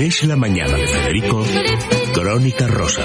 Es la mañana de Federico, Crónica Rosa.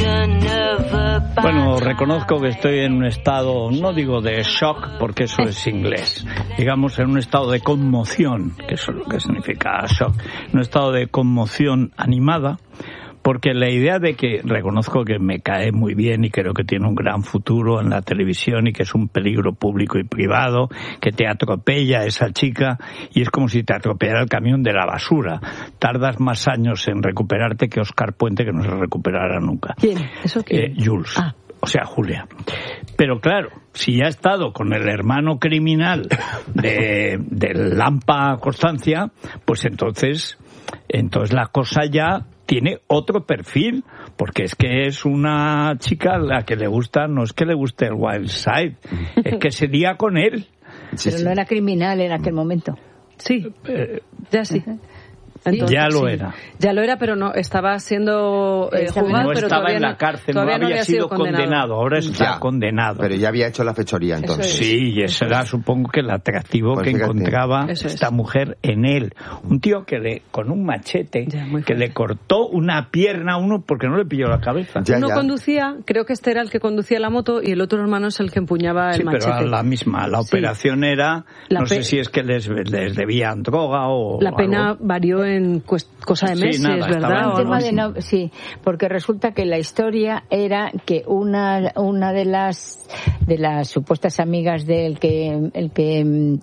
Bueno, reconozco que estoy en un estado, no digo de shock, porque eso es inglés, digamos en un estado de conmoción, que eso es lo que significa shock, un estado de conmoción animada, porque la idea de que reconozco que me cae muy bien y creo que tiene un gran futuro en la televisión y que es un peligro público y privado, que te atropella esa chica y es como si te atropellara el camión de la basura. Tardas más años en recuperarte que Óscar Puente, que no se recuperará nunca. ¿Quién? ¿Eso quién? Jules. Ah. O sea, Julia. Pero claro, si ya ha estado con el hermano criminal de Lampa Constancia, pues entonces la cosa ya tiene otro perfil, porque es que es una chica a la que le gusta, no es que le guste el Wild Side, es que se lía con él. Pero no era criminal en aquel momento. Sí, ya sí. Entonces, ya lo era. Ya lo era, pero no estaba siendo juzgado, no pero estaba en la cárcel, no había sido condenado. Ahora está condenado. Pero ya había hecho la fechoría entonces. Sí, y eso era, supongo que el atractivo pues que encontraba esta mujer en él. Un tío que con un machete, que le cortó una pierna a uno porque no le pilló la cabeza. Uno conducía, creo que este era el que conducía la moto y el otro hermano es el que empuñaba el machete. Sí, pero la misma. La operación era, no sé si es que les debían droga o la pena algo. Varió en cosa de meses, ¿verdad? Sí, porque resulta que la historia era que una de las supuestas amigas del el que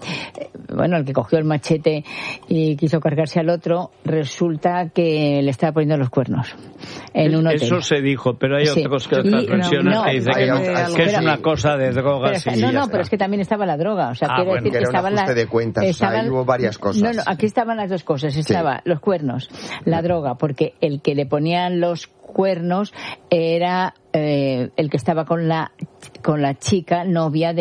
cogió el machete y quiso cargarse al otro, resulta que le estaba poniendo los cuernos en un hotel. Eso se dijo, pero hay otras versiones que dicen que es una cosa de drogas. Pero es que también estaba la droga, o sea, quiero decir que estaban las de cuentas, ahí hubo varias cosas. No, aquí estaban las dos cosas, estaba los cuernos, la droga, porque el que le ponían los cuernos era el que estaba con la chica novia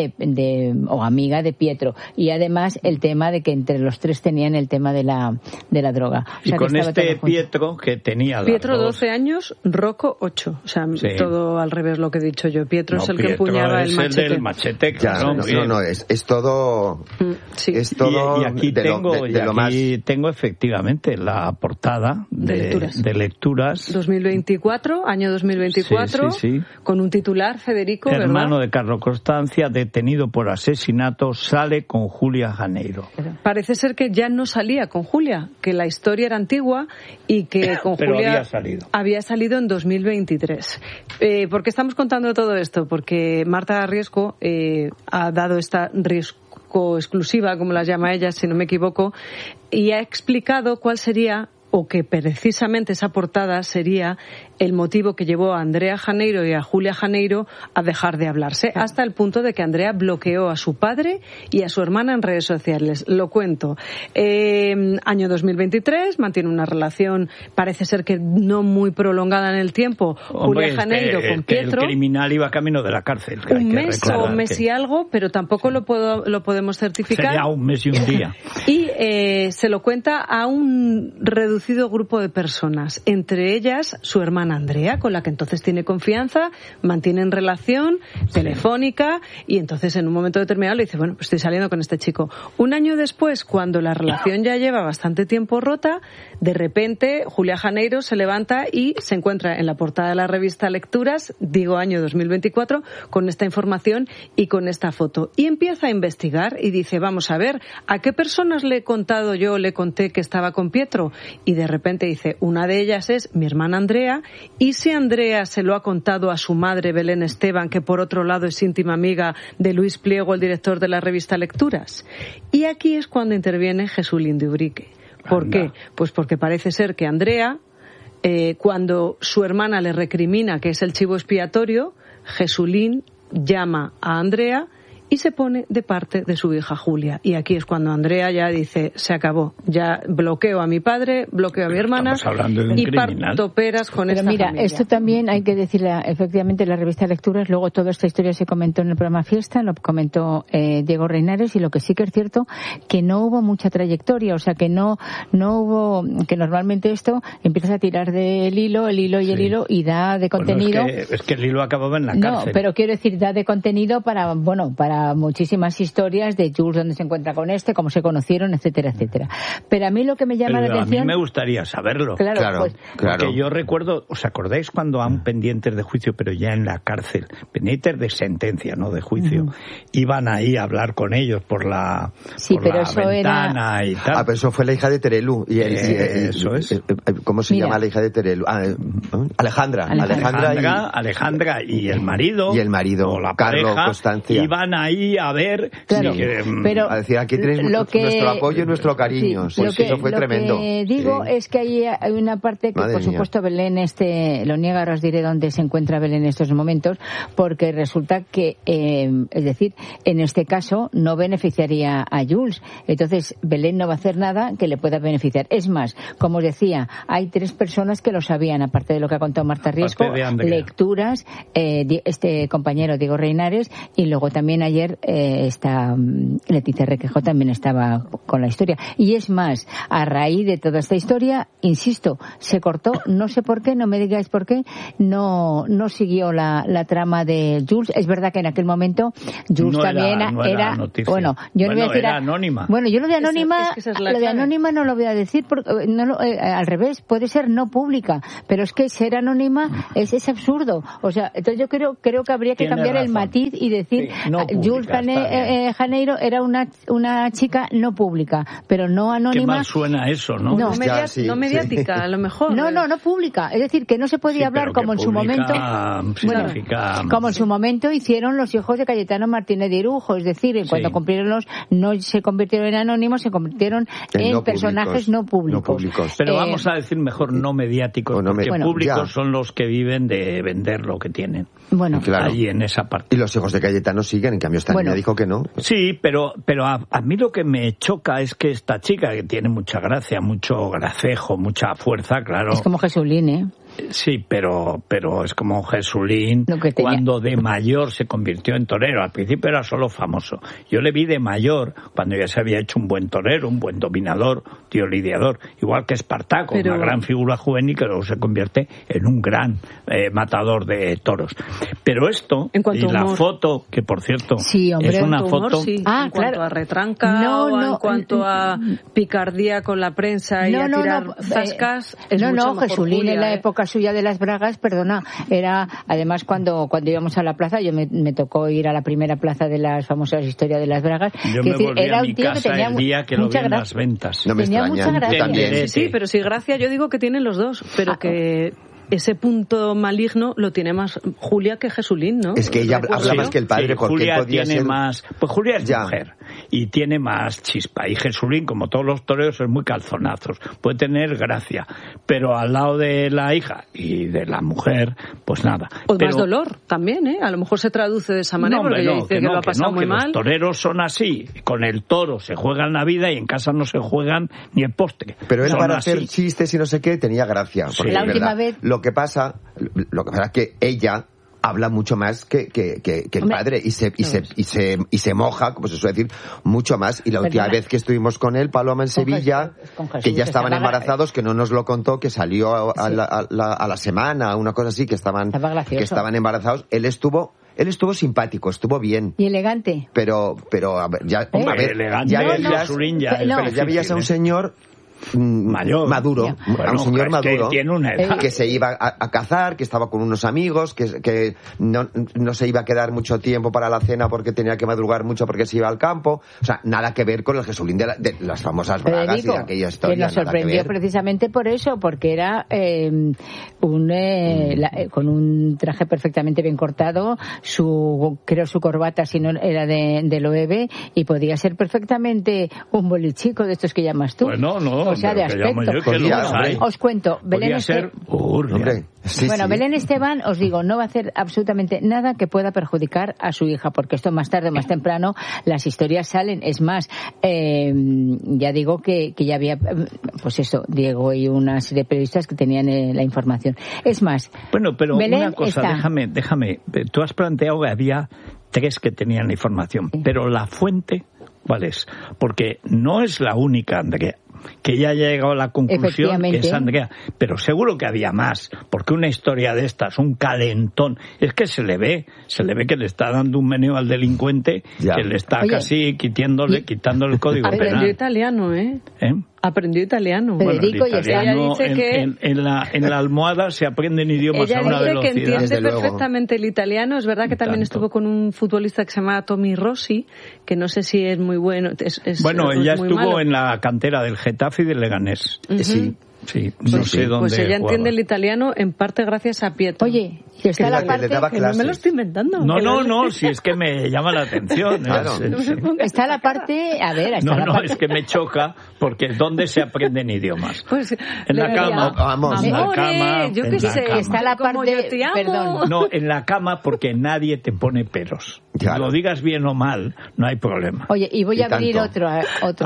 o amiga de Pietro, y además el tema de que entre los tres tenían el tema de la droga. O sea, y con este Pietro que tenía Pietro 12 años, Rocco 8, o sea, todo al revés lo que he dicho yo. Pietro es el que empuñaba el machete. El del machete, claro. Es todo es todo y aquí tengo efectivamente la portada de lecturas 2024, año 2024. Sí. Con un titular, Federico, hermano ¿verdad? de Carlos Constancia, detenido por asesinato, sale con Julia Janeiro. Parece ser que ya no salía con Julia, que la historia era antigua y que con Julia había salido en 2023. ¿Por qué estamos contando todo esto? Porque Marta Riesco ha dado esta Riesco exclusiva, como la llama ella, si no me equivoco, y ha explicado cuál sería, o que precisamente esa portada sería el motivo que llevó a Andrea Janeiro y a Julia Janeiro a dejar de hablarse, hasta el punto de que Andrea bloqueó a su padre y a su hermana en redes sociales. Lo cuento. Año 2023, mantiene una relación, parece ser que no muy prolongada en el tiempo, Julia Janeiro con Pietro. El criminal iba camino de la cárcel. Un mes o un mes y algo, pero tampoco lo podemos certificar. Sería un mes y un día. Y se lo cuenta a un reducido grupo de personas, entre ellas su hermana Andrea, con la que entonces tiene confianza, mantienen relación telefónica, y entonces en un momento determinado le dice, bueno, pues estoy saliendo con este chico. Un año después, cuando la relación ya lleva bastante tiempo rota, de repente Julia Janeiro se levanta y se encuentra en la portada de la revista Lecturas, digo año 2024, con esta información y con esta foto. Y empieza a investigar y dice, vamos a ver, ¿a qué personas le conté que estaba con Pietro? Y de repente dice, una de ellas es mi hermana Andrea, y si Andrea se lo ha contado a su madre Belén Esteban, que por otro lado es íntima amiga de Luis Pliego, el director de la revista Lecturas. Y aquí es cuando interviene Jesulín de Ubrique. ¿Por qué? Pues porque parece ser que Andrea, cuando su hermana le recrimina que es el chivo expiatorio, Jesulín llama a Andrea y se pone de parte de su hija Julia. Y aquí es cuando Andrea ya dice, se acabó, ya bloqueo a mi padre, bloqueo a mi hermana y parto peras con esta familia. Pero mira, esto también hay que decirle, efectivamente, la revista Lecturas, luego toda esta historia se comentó en el programa Fiesta, lo comentó Diego Reinares, y lo que sí que es cierto, que no hubo mucha trayectoria, o sea, que no hubo, que normalmente esto empiezas a tirar del hilo, el hilo, y da de contenido. Bueno, es que el hilo acababa en la cárcel. No, pero quiero decir, da de contenido para para muchísimas historias de Jules, dónde se encuentra con cómo se conocieron, etcétera, etcétera. Pero a mí lo que me llama la atención... A mí me gustaría saberlo. Claro. Porque yo recuerdo, ¿os acordáis cuando aún pendientes de juicio, pero ya en la cárcel, pendientes de sentencia, no de juicio, iban ahí a hablar con ellos por la, ventana y tal? Pero eso fue la hija de Terelu. Eso es. ¿Cómo se llama la hija de Terelu? Alejandra y el marido. O la Carlos, pareja, Constancia. Iban ahí a ver... Claro, a decir, aquí tenéis nuestro apoyo y nuestro cariño. Eso fue tremendo. Lo que digo es que hay una parte que, por supuesto, Belén lo niega, ahora os diré dónde se encuentra Belén en estos momentos, porque resulta que, es decir, en este caso no beneficiaría a Jules. Entonces, Belén no va a hacer nada que le pueda beneficiar. Es más, como os decía, hay 3 personas que lo sabían, aparte de lo que ha contado Marta Riesco, lecturas, este compañero Diego Reinares, y luego también ayer Leticia Requejo también estaba con la historia. Y es más, a raíz de toda esta historia, insisto, se cortó, no sé por qué, no me digáis por qué, no siguió la trama de Jules. Es verdad que en aquel momento Jules también era noticia. Bueno, yo no voy a decir era anónima. Bueno, yo lo de anónima, lo de anónima no lo voy a decir porque al revés, puede ser no pública, pero es que ser anónima es absurdo. O sea, entonces yo creo que habría que cambiar el matiz y decir Jules Janeiro era una chica no pública, pero no anónima. Qué mal suena eso, ¿no? No mediática, a lo mejor. No pública. Es decir, que no se podía hablar como en su momento. Como en su momento hicieron los hijos de Cayetano Martínez de Irujo. Es decir, cuando cumplieron no se convirtieron en anónimos, se convirtieron en personajes no públicos. Pero vamos a decir mejor no mediáticos, porque públicos son los que viven de vender lo que tienen. Bueno, allí en esa parte. Y los hijos de Cayetano siguen, en cambio esta niña dijo que no. Sí, pero a mí lo que me choca es que esta chica, que tiene mucha gracia, mucho gracejo, mucha fuerza, claro. Es como Jesulín, ¿eh? Sí, pero es como Jesulín cuando de mayor se convirtió en torero. Al principio era solo famoso. Yo le vi de mayor cuando ya se había hecho un buen torero, un buen dominador, tío lidiador. Igual que Espartaco, una gran figura juvenil que luego se convierte en un gran matador de toros. Pero esto, y la foto, que por cierto es una foto... en cuanto a retranca en cuanto a picardía con la prensa y a tirar zascas... Jesulín en la época suya de las bragas, era además cuando íbamos a la plaza, yo me tocó ir a la primera plaza de las famosas historias de las bragas. Yo me volví a mi casa el día que lo vi en las ventas. No me extraña. Sí, pero si gracia, yo digo que tienen los dos, pero que ese punto maligno lo tiene más Julia que Jesulín, ¿no? Es que ella habla más que el padre, porque Julia podía tiene ser... más... Pues Julia es mujer y tiene más chispa, y Jesulín, como todos los toreros, es muy calzonazos, puede tener gracia, pero al lado de la hija y de la mujer, pues nada. Más dolor también, ¿eh? A lo mejor se traduce de esa manera, porque ella dice que lo ha pasado muy mal. Los toreros son así, con el toro se juegan la vida y en casa no se juegan ni el postre. Pero él para hacer chistes y no sé qué tenía gracia, porque la última vez... Lo que pasa es que ella habla mucho más que el padre y se moja, como se suele decir, mucho más. Y la última vez que estuvimos con él, Paloma, en Sevilla, que ya estaban embarazados, que no nos lo contó, que salió a la semana, una cosa así, que estaban embarazados, él estuvo simpático, estuvo bien. Y elegante. Pero a ver, ya veías a un señor maduro, a un señor maduro que se iba a cazar, que estaba con unos amigos, que no se iba a quedar mucho tiempo para la cena porque tenía que madrugar mucho porque se iba al campo. O sea, nada que ver con el Jesulín de las famosas bragas y de aquella historia. Que nos sorprendió precisamente por eso, porque era con un traje perfectamente bien cortado, su corbata, si no era de Loewe, y podía ser perfecamente un bolichico de estos que llamas tú. Bueno, no. O sea, de aspecto. Os cuento, Belén Belén Esteban, os digo, no va a hacer absolutamente nada que pueda perjudicar a su hija, porque esto más tarde o más temprano las historias salen. Es más, ya digo que ya había, pues eso, Diego y una serie de periodistas que tenían la información. Es más, bueno, pero Belén una cosa, déjame, tú has planteado que había 3 que tenían la información, pero la fuente, ¿Cuál es? Porque no es la única Andrea, que ya ha llegado a la conclusión que es Andrea, pero seguro que había más, porque una historia de estas, un calentón, es que se le ve que le está dando un meneo al delincuente, que le está casi quitándole el código penal. Aprendió italiano, Aprendió italiano. Federico, bueno, el italiano, ella dice que en la almohada se aprenden idiomas a una velocidad. Ella dice que entiende perfectamente el italiano. Es verdad que también estuvo con un futbolista que se llama Tommy Rossi, que no sé si es muy bueno. Bueno, ella muy estuvo malo. en la cantera del Getafe y del Leganés. Sí, no sé dónde pues ella jugaba. entiende el italiano en parte gracias a Pietro. Oye, que está la parte... Que no me lo estoy inventando. No, si es que me llama la atención. Claro. Está la parte... A ver, está la parte... es que me choca, porque ¿dónde se aprenden idiomas? Pues, en la cama. Vamos. En la cama. Yo qué sé, está la como parte... yo te amo. Perdón. No, en la cama porque nadie te pone peros. Claro. Lo digas bien o mal, no hay problema. Oye, y voy a abrir tanto. otro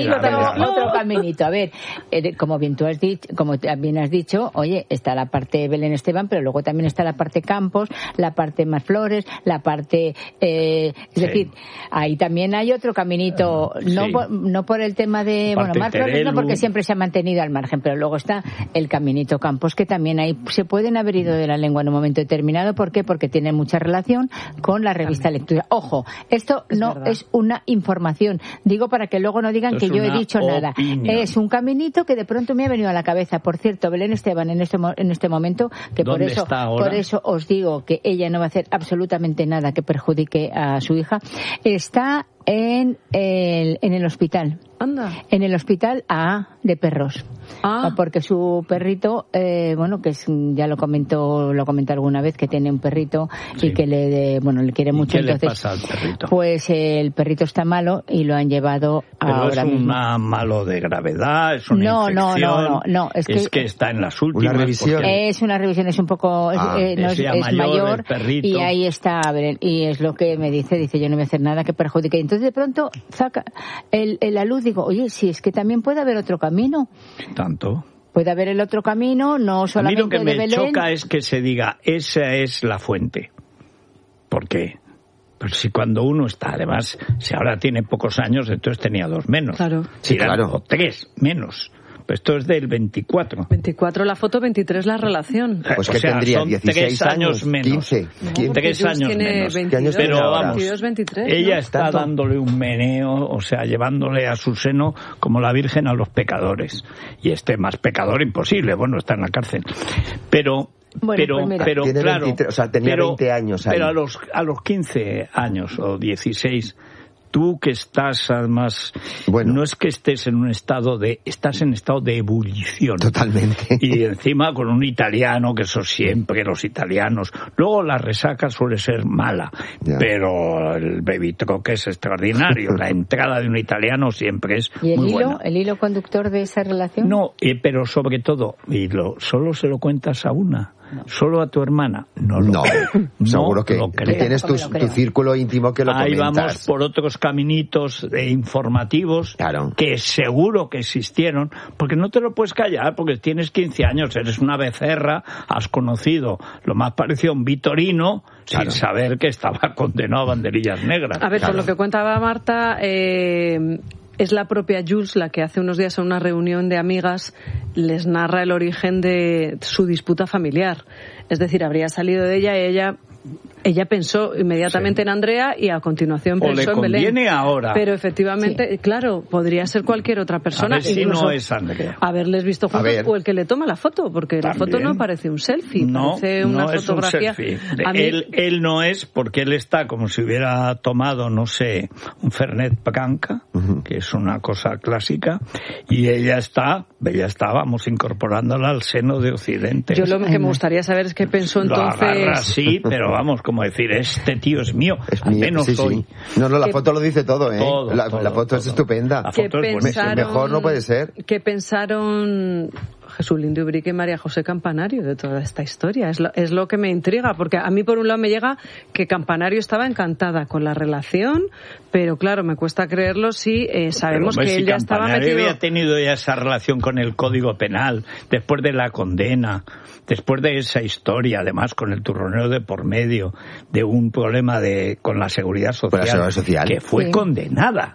caminito. A ver, como bien tú has dicho, como bien has dicho, oye, está la parte Belén Esteban, pero luego también está la parte Campos, la parte Mar Flores, la parte... es decir, ahí también hay otro caminito, no por el tema de... Bueno, Mar Flores no, porque siempre se ha mantenido al margen, pero luego está el caminito Campos, que también ahí se pueden haber ido de la lengua en un momento determinado. ¿Por qué? Porque tiene mucha relación con la revista Lectura. Ojo, esto no es una información. Digo para que luego no digan que yo he dicho nada. Es un caminito que de pronto me ha venido a la cabeza. Por cierto, Belén Esteban en este momento, que por eso os digo que ella no va a hacer absolutamente nada que perjudique a su hija, está en el hospital. Anda. En el hospital de perros. Porque su perrito, bueno, que ya lo comentó alguna vez, que tiene un perrito y que le quiere mucho. ¿Qué entonces, le pasa al perrito? Pues el perrito está malo y lo han llevado ahora mismo. ¿Pero es un malo de gravedad? ¿Es una infección? No. Es que está en las últimas. Una revisión. Es una revisión, es un poco... es mayor y ahí está, y es lo que me dice, yo no voy a hacer nada que perjudique. Entonces de pronto saca la luz, digo, oye, si es que también puede haber otro camino. Tanto. Puede haber el otro camino, no solamente a mí lo que de me Belén. choca es que se diga, esa es la fuente. ¿Por qué? Pues si cuando uno está, además, si ahora tiene pocos años, entonces tenía 2 menos. Claro. Sí, claro. O 3 menos. Esto es del 24. 24 la foto, 23 la relación. Pues que tendría son 16 3 años menos. 15. 3 años menos. 22, Pero vamos, 22, 23, ella ¿no? está dándole un meneo, o sea, llevándole a su seno como la Virgen a los pecadores. Y más pecador imposible, bueno, está en la cárcel. Pero tiene claro, 23, o sea, tenía 20 años ahí. Pero a los 15 años o 16, tú que estás además, no es que estés en un estado estás en estado de ebullición. Totalmente. Y encima con un italiano, que eso siempre, los italianos. Luego la resaca suele ser mala, pero el baby truck es extraordinario. La entrada de un italiano siempre es muy buena. ¿Y el hilo conductor de esa relación? No, pero sobre todo, solo se lo cuentas a una. Solo a tu hermana. No, seguro que tú tienes tu círculo íntimo que lo comentas. Ahí vamos por otros caminitos informativos que seguro que existieron, porque no te lo puedes callar, porque tienes 15 años, eres una becerra, has conocido lo más parecido a un Vitorino sin saber que estaba condenado a banderillas negras. A ver, por lo que contaba Marta... es la propia Jules la que hace unos días en una reunión de amigas les narra el origen de su disputa familiar. Es decir, habría salido de ella y ella pensó inmediatamente en Andrea y a continuación pensó en Belén. O le conviene ahora. Pero efectivamente, claro, podría ser cualquier otra persona. A ver si no es Andrea. Haberles visto juntos o el que le toma la foto, porque la foto no parece un selfie, parece una fotografía. Es un selfie. Él no es, porque él está como si hubiera tomado, no sé, un Fernet Branca, que es una cosa clásica, y ella está, vamos, incorporándola al seno de Occidente. Yo lo que me gustaría saber es qué pensó entonces... Lo agarra así, pero vamos, como decir, este tío es mío, al menos hoy. No, la foto lo dice todo, ¿eh? La foto es estupenda. La foto es buena. Mejor no puede ser. ¿Qué pensaron Jesús Lindo Ubrique y María José Campanario de toda esta historia? Es lo que me intriga, porque a mí por un lado me llega que Campanario estaba encantada con la relación, pero claro, me cuesta creerlo si sabemos que él ya estaba metido... había tenido ya esa relación con el Código Penal, después de la condena, después de esa historia, además con el turronero de por medio, de un problema con la Seguridad Social, que fue condenada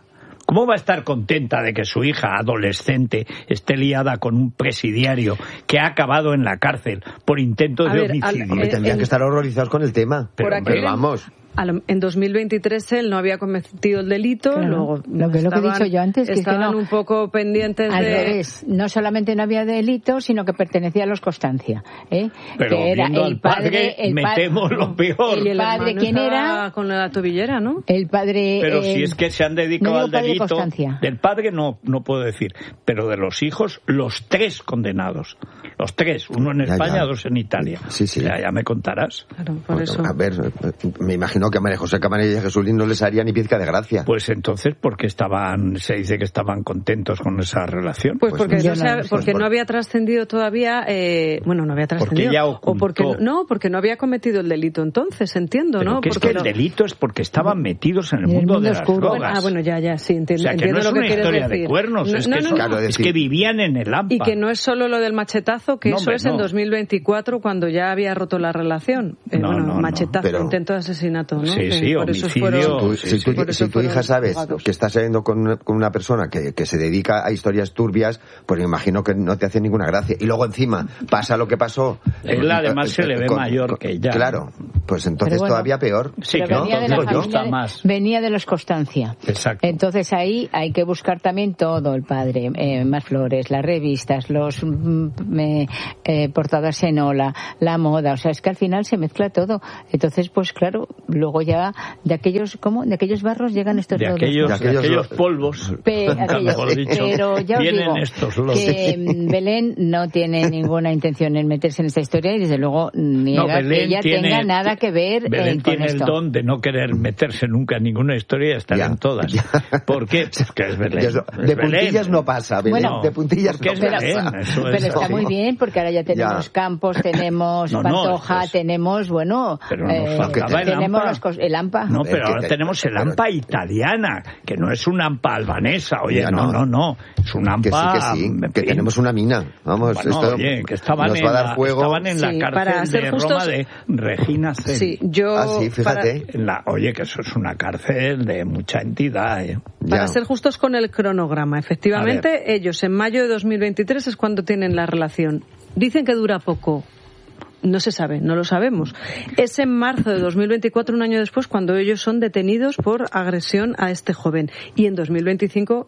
¿Cómo va a estar contenta de que su hija adolescente esté liada con un presidiario que ha acabado en la cárcel por intento de homicidio? Tendrían que estar horrorizados con el tema. Pero vamos. En 2023 él no había cometido el delito, claro, luego lo que he dicho yo antes, que estaban es que no, un poco pendientes al revés, no solamente no había delito, sino que pertenecía a los Constancia, Pero que era viendo al padre, metemos lo peor. Y el padre, ¿quién era? Con la tobillera, ¿no? El padre. Pero si es que se han dedicado al delito. Constancia. Del padre no puedo decir, pero de los hijos, los 3 condenados. Los 3, uno en España, 2 en Italia. Sí. Ya me contarás. Claro, por eso. A ver, me imagino que a María José Camarilla y a Jesulín no les haría ni pizca de gracia. Pues entonces, ¿por qué se dice que estaban contentos con esa relación? Pues porque no había trascendido todavía, no había trascendido. Porque ya ocultó. Porque no había cometido el delito entonces, entiendo, pero ¿no? Que porque es que el delito es porque estaban metidos en el mundo de las drogas. Sí, entiendo. O sea, que no es una historia de cuernos, es que vivían en el AMPA. Y que no es solo lo del machetazo, que eso es en 2024 cuando ya había roto la relación. Machetazo, intento de asesinato, ¿no? Sí, por eso homicidio. Si tu hija sabes que está saliendo con una persona que se dedica a historias turbias, pues me imagino que no te hace ninguna gracia. Y luego encima pasa lo que pasó. Él además se le ve mayor que ella. Claro, pues entonces todavía peor. Sí, pero venía de los Constancia. Exacto. Entonces ahí hay que buscar también todo el padre, más flores, las revistas, los portadas en Ola, la moda, o sea, es que al final se mezcla todo. Entonces, pues claro, luego ya de aquellos barros llegan estos lodos. De aquellos polvos. Pero ya os digo estos lodos. que Belén no tiene ninguna intención en meterse en esta historia y desde luego niega que ella tenga nada que ver Belén con tiene esto. el don de no querer meterse nunca en ninguna historia y estar en todas. ¿Por qué? Porque es Belén. De puntillas no pasa, Belén. Bueno, de puntillas no pasa. Pero está muy bien porque ahora ya tenemos Campos, tenemos Pantoja, tenemos, pero nos faltaba tenemos el AMPA. No, pero ahora tenemos el AMPA italiana, que no es una AMPA albanesa. Oye, no. Es una AMPA... Que tenemos una mina. Vamos, esto que estaban nos va a dar juego. Estaban en la cárcel de Roma de Regina Coeli. Sí, yo... fíjate. Que eso es una cárcel de mucha entidad. Para ser justos con el cronograma, efectivamente, ellos en mayo de 2023 es cuando tienen la relación. Dicen que dura poco. No se sabe, no lo sabemos. Es en marzo de 2024, un año después, cuando ellos son detenidos por agresión a este joven. Y en 2025,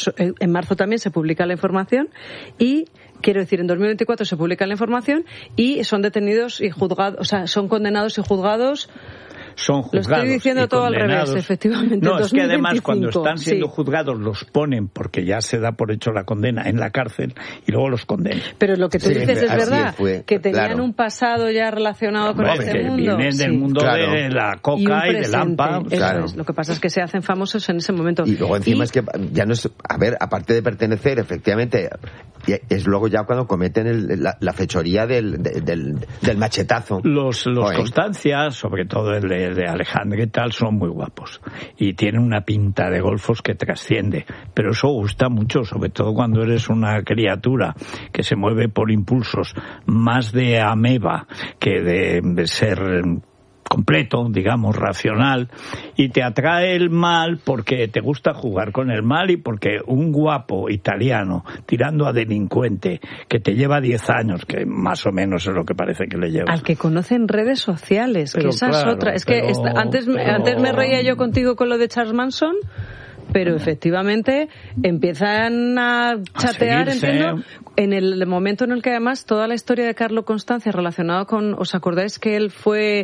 en marzo también se publica la información y... Quiero decir, en 2024 se publica la información y son detenidos y juzgados, o sea, son condenados y juzgados. Son juzgados. Lo estoy diciendo todo al revés, efectivamente. No, es que además 2025, cuando están siendo juzgados los ponen, porque ya se da por hecho la condena, en la cárcel y luego los condenan. Pero lo que tú dices es verdad, que tenían un pasado ya relacionado con este mundo. Vienen del mundo de la coca y del AMPA. Eso es. Lo que pasa es que se hacen famosos en ese momento. Y luego encima es que ya no es, a ver, aparte de pertenecer, efectivamente, es luego ya cuando cometen la fechoría del machetazo. Los Constancia, sobre todo el de Alejandra y tal, son muy guapos y tienen una pinta de golfos que trasciende, pero eso gusta mucho, sobre todo cuando eres una criatura que se mueve por impulsos más de ameba que de ser completo, digamos, racional, y te atrae el mal porque te gusta jugar con el mal y porque un guapo italiano tirando a delincuente que te lleva 10 años, que más o menos es lo que parece que le lleva. Al que conoce en redes sociales, que esa es otra. Es que antes me reía yo contigo con lo de Charles Manson, pero efectivamente empiezan a chatear, entiendo, en el momento en el que además toda la historia de Carlo Constancia relacionada con, ¿os acordáis que él fue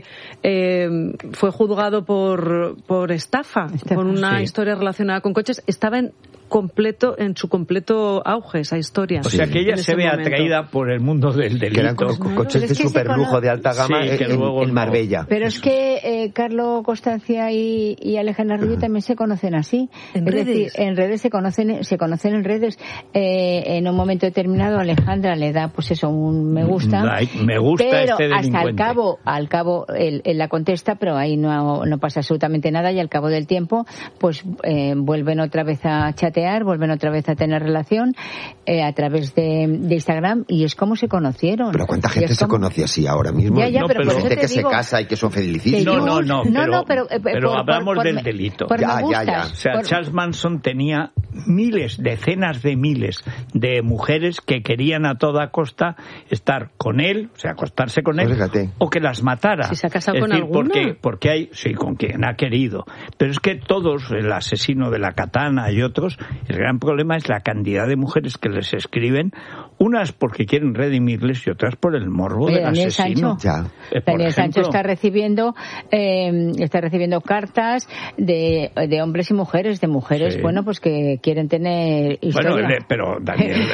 juzgado por estafa, por una historia relacionada con coches? Estaba en su completo auge esa historia. O sea que ella se ve atraída por el mundo del delito. Que eran coches de superlujo de alta gama en Marbella. Pero es que Carlo Constancia y Alejandra Rubio también se conocen así. ¿En redes? Decir, en redes se conocen en redes. En un momento determinado Alejandra le da pues eso, un me gusta. Me gusta pero este delincuente. hasta al cabo él la contesta, pero ahí no pasa absolutamente nada y al cabo del tiempo pues vuelven otra vez a chatear chatear, vuelven otra vez a tener relación a través de Instagram, y es como se conocieron. Pero ¿cuánta gente se conoce así ahora mismo? Ya, no, pero pero gente que se casa y que son felicísimos. No, pero hablamos del delito. Ya. O sea, Charles Manson tenía decenas de miles de mujeres que querían a toda costa estar con él, o sea, acostarse con él, o que las matara. ¿Si se ha casado con alguna? Porque hay, sí, con quien ha querido. Pero es que todos, el asesino de la katana y otros, el gran problema es la cantidad de mujeres que les escriben, unas porque quieren redimirles y otras por el morbo del Daniel asesino. Daniel Sancho está recibiendo cartas de hombres y mujeres, sí. Bueno, pues que quieren tener historia. Bueno, pero Daniel,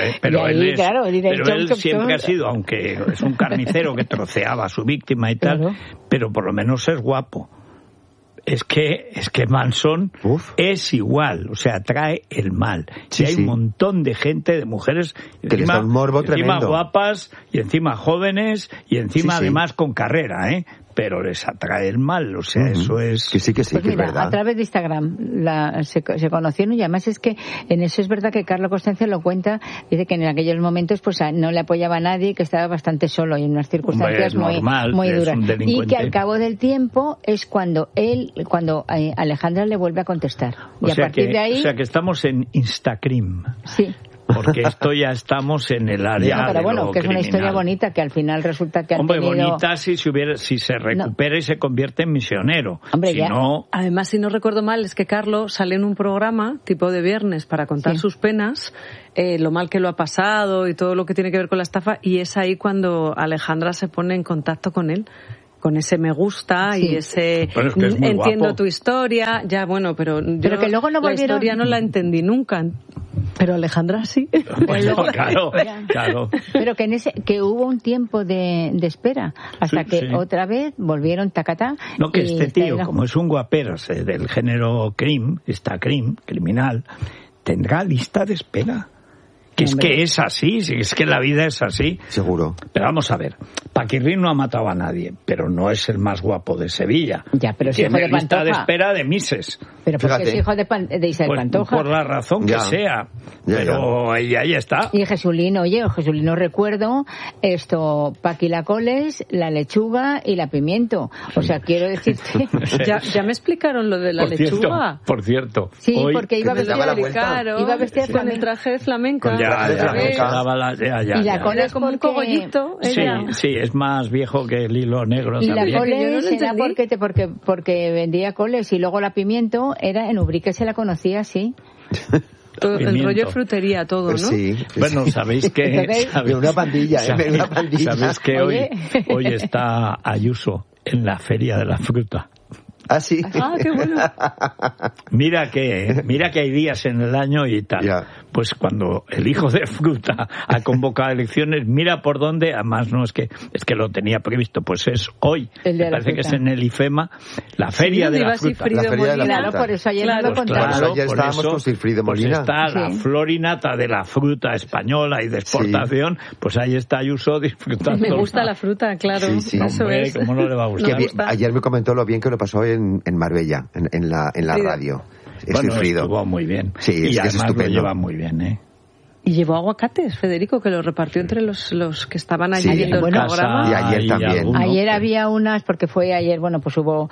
él siempre ha sido, aunque es un carnicero que troceaba a su víctima y tal, pero por lo menos es guapo. Es que Manson es igual, o sea, trae el mal. Sí, y hay un montón de gente, de mujeres, que les da un morbo tremendo. Guapas, y encima jóvenes, y encima además con carrera, pero les atrae el mal, o sea, eso es... Que sí, pues que mira, es verdad. A través de Instagram se conocieron, y además es que en eso es verdad que Carlos Costanza lo cuenta, dice que en aquellos momentos pues no le apoyaba a nadie, que estaba bastante solo y en unas circunstancias muy duras. Y que al cabo del tiempo es cuando Alejandra le vuelve a contestar. Y a partir de ahí... O sea, que estamos en Instagram. Sí. Porque esto ya estamos en el área pero bueno, de lo que es una criminal. historia bonita, que al final resulta que han tenido... bonita si se recupera y se convierte en misionero. No... Además, si no recuerdo mal, es que Carlos sale en un programa tipo de viernes para contar sus penas, lo mal que lo ha pasado y todo lo que tiene que ver con la estafa, y es ahí cuando Alejandra se pone en contacto con él, con ese me gusta y ese entiendo guapo. Tu historia, ya bueno, pero que luego no volvieron... La historia no la entendí nunca. Pero Alejandra sí. Bueno, claro. Pero que hubo un tiempo de espera hasta que otra vez volvieron tacatá. No, que este tío, como es un guapero del género criminal, tendrá lista de espera. Que es así, es que la vida es así. Seguro. Pero vamos a ver, Paquirrín no ha matado a nadie, pero no es el más guapo de Sevilla. Ya, pero es hijo de Pantoja. Lista de espera de Mises. Pero porque es hijo de Isabel Pantoja. Por la razón que sea. Pero ahí está. Y Jesulino recuerdo Paqui la coles, la lechuga y la pimiento. O sea, quiero decirte... ¿Ya me explicaron lo de la lechuga? Por cierto. Sí, porque iba vestida con el traje de flamenca. Y la cola es como un cogollito. Sí, es más viejo que el hilo negro. Y también. La coles era porque vendía coles, y luego la pimiento era en Ubrique, se la conocía así. El rollo frutería, todo, ¿no? Sí. Bueno, sabéis que... De una pandilla, Sabéis que hoy está Ayuso en la Feria de la Fruta. Ah, sí. Ah, qué bueno. Mira que hay días en el año y tal. Pues cuando el hijo de fruta ha convocado elecciones, mira por dónde, además no es que lo tenía previsto, pues es hoy. Me parece que es en el IFEMA, la Feria de la Fruta. La Feria de la Fruta. Claro, por eso ayer lo contaba. Claro, ayer estábamos con Sigfrido Molina. Pues está la florinata de la fruta española y de exportación, pues ahí está Ayuso disfrutando. Me gusta la fruta, claro. Sí. Eso hombre, es. ¿cómo no le va a gustar? Ayer me comentó lo bien que lo pasó en Marbella, en la radio. Estuvo muy bien. Sí, y además es estupendo. Lo lleva muy bien, Y llevó aguacates, Federico, que lo repartió entre los que estaban allí viendo el programa. Y ayer también. Ayer había unas, porque fue ayer, pues hubo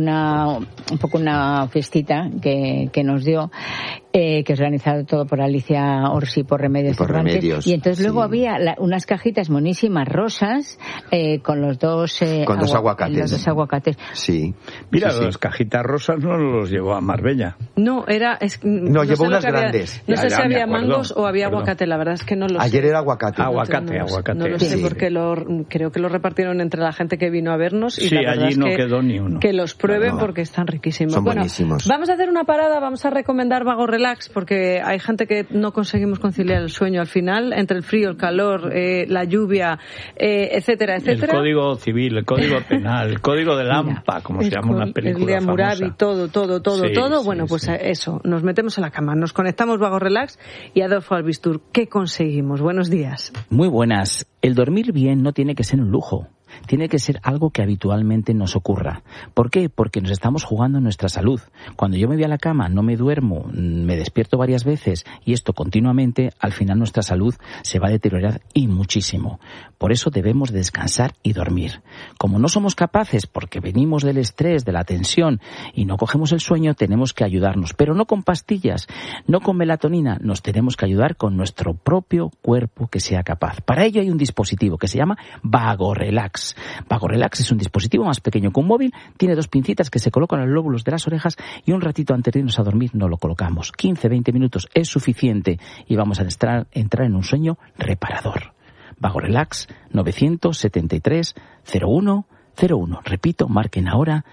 una fiestita que nos dio, que es organizado todo por Alicia Orsi, por Remedios. Y entonces luego había unas cajitas monísimas rosas, con los dos aguacates. Los dos aguacates. Sí. Mira, las cajitas rosas no los llevó a Marbella. No, llevó unas grandes. No sé si había mangos o había aguacate, la verdad es que no lo sé. Ayer era aguacate. Aguacate. No lo sé, porque creo que lo repartieron entre la gente que vino a vernos, y la verdad allí no quedó ni uno. Que los prueben porque están riquísimos. Son buenísimos. Vamos a hacer una parada, vamos a recomendar Vago Relax, porque hay gente que no conseguimos conciliar el sueño al final, entre el frío, el calor, la lluvia, etcétera. El Código Civil, el Código Penal, el Código del AMPA, como se llama una película el de Hammurabi, famosa. todo. Bueno, pues eso, nos metemos en la cama, nos conectamos Vago Relax y Adolfo Albistur. ¿Qué conseguimos? Buenos días. Muy buenas. El dormir bien no tiene que ser un lujo. Tiene que ser algo que habitualmente nos ocurra. ¿Por qué? Porque nos estamos jugando nuestra salud. Cuando yo me voy a la cama, no me duermo, me despierto varias veces y esto continuamente, al final nuestra salud se va a deteriorar y muchísimo. Por eso debemos descansar y dormir. Como no somos capaces, porque venimos del estrés, de la tensión y no cogemos el sueño, tenemos que ayudarnos. Pero no con pastillas, no con melatonina, nos tenemos que ayudar con nuestro propio cuerpo que sea capaz. Para ello hay un dispositivo que se llama Vagorelax. Vagorelax es un dispositivo más pequeño que un móvil, tiene 2 pincitas que se colocan en los lóbulos de las orejas y un ratito antes de irnos a dormir nos lo colocamos. 15-20 minutos es suficiente y vamos a entrar en un sueño reparador. Vagorelax 973 01 01. Repito, marquen ahora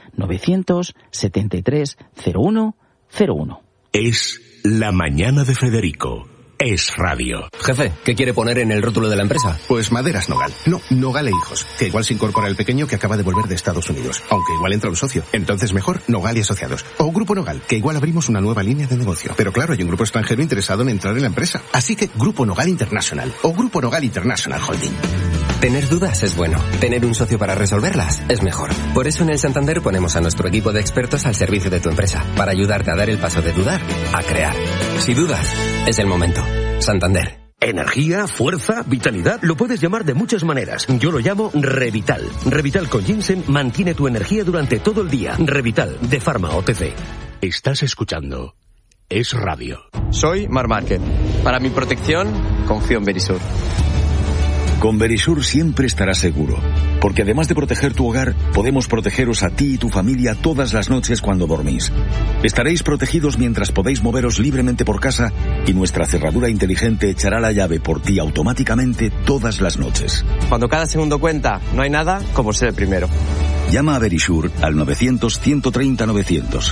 973 01 01. Es La Mañana de Federico. Es radio. Jefe, ¿qué quiere poner en el rótulo de la empresa? Pues Maderas Nogal. No, Nogal e Hijos. Que igual se incorpora el pequeño que acaba de volver de Estados Unidos. Aunque igual entra un socio. Entonces mejor Nogal y Asociados. O Grupo Nogal, que igual abrimos una nueva línea de negocio. Pero claro, hay un grupo extranjero interesado en entrar en la empresa. Así que Grupo Nogal International. O Grupo Nogal International Holding. Tener dudas es bueno. Tener un socio para resolverlas es mejor. Por eso en el Santander ponemos a nuestro equipo de expertos al servicio de tu empresa. Para ayudarte a dar el paso de dudar a crear. Si dudas, es el momento. Santander. Energía, fuerza, vitalidad, lo puedes llamar de muchas maneras. Yo lo llamo Revital. Revital con ginseng mantiene tu energía durante todo el día. Revital, de Pharma OTC. Estás escuchando Es Radio. Soy Mar Márquez. Para mi protección, confío en Verisur. Con Verisur siempre estarás seguro, porque además de proteger tu hogar, podemos protegeros a ti y tu familia todas las noches cuando dormís. Estaréis protegidos mientras podéis moveros libremente por casa y nuestra cerradura inteligente echará la llave por ti automáticamente todas las noches. Cuando cada segundo cuenta, no hay nada como ser el primero. Llama a Verisur al 900-130-900.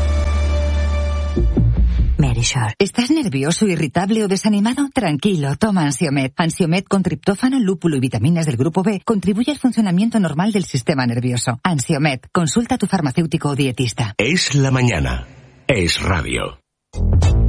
Verisur. ¿Estás nervioso, irritable o desanimado? Tranquilo, toma Ansiomed. Ansiomed con triptófano, lúpulo y vitaminas del grupo B contribuye al funcionamiento normal del sistema nervioso. Ansiomed. Consulta a tu farmacéutico o dietista. Es la mañana. Es radio.